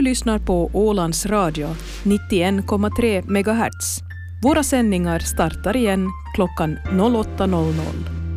lyssnar på Ålands Radio 91,3 MHz. Våra sändningar startar igen klockan 08.00.